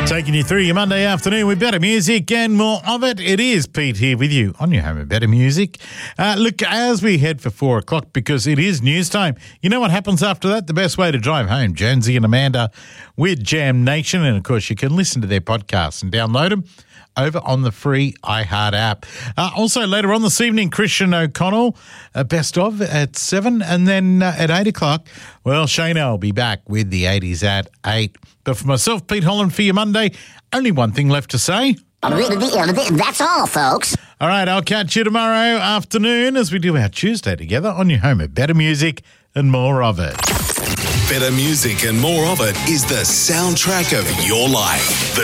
Taking you through your Monday afternoon with better music and more of it. It is Pete here with you on your home of better music. Look, as we head for 4 o'clock, because it is news time, you know what happens after that? The best way to drive home, Jonesy and Amanda with Jam Nation. And, of course, you can listen to their podcasts and download them over on the free iHeart app. Also, later on this evening, Christian O'Connell, best of at 7. And then at 8 o'clock, well, Shayna will be back with the 80s at 8. But for myself, Pete Holland, for your Monday, only one thing left to say. That's all, folks. All right, I'll catch you tomorrow afternoon as we do our Tuesday together on your home of better music and more of it. Better music and more of it is the soundtrack of your life.